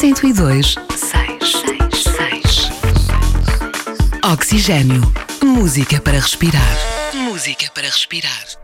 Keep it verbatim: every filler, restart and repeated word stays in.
cento e dois, seis, seis. Oxigênio. Música para respirar. Música para respirar.